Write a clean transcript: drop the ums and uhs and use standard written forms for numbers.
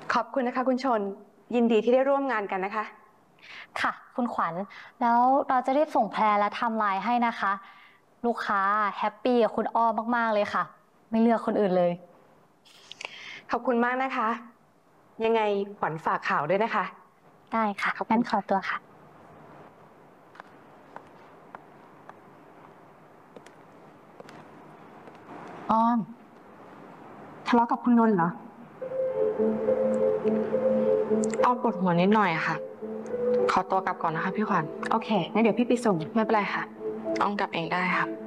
ขอบคุณนะคะคุณชนยินดีที่ได้ร่วมงานกันนะคะค่ะคุณขวัญแล้วเราจะรีบส่งแพลนและไทม์ไลน์ให้นะคะลูกค้าแฮปปี้กับคุณอ้อมากๆเลยค่ะไม่เลือกคนอื่นเลยขอบคุณมากนะคะยังไงขวัญฝากข่าวด้วยนะคะได้ค่ะขอบคุงั้นขอณค่ะตัวค่ะอ้อมทะเลาะกับคุณนนท์เหรออ้อมปวดหัวนิดหน่อยค่ะขอตัวกลับก่อนนะคะพี่ขวัญโอเคงั้นเดี๋ยวพี่ไปส่งไม่เป็นไรค่ะอ้อมกลับเองได้ค่ะ